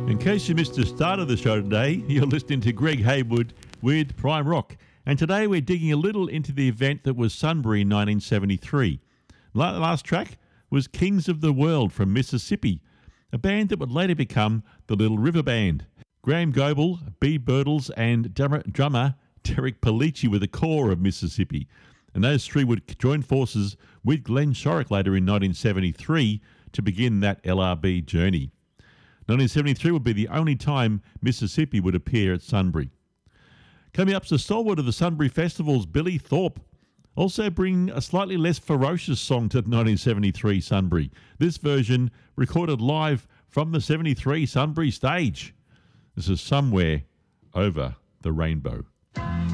In case you missed the start of the show today, you're listening to Greg Haywood with Prime Rock. And today we're digging a little into the event that was Sunbury in 1973. Last track was Kings of the World from Mississippi, a band that would later become the Little River Band. Graham Goebel, Bee Birtles and drummer Derek Pellicci were the core of Mississippi. And those three would join forces with Glenn Shorrock later in 1973 to begin that LRB journey. 1973 would be the only time Mississippi would appear at Sunbury. Coming up, the stalwart of the Sunbury Festivals, Billy Thorpe, also bring a slightly less ferocious song to 1973 Sunbury. This version recorded live from the 73 Sunbury stage. This is Somewhere Over the Rainbow.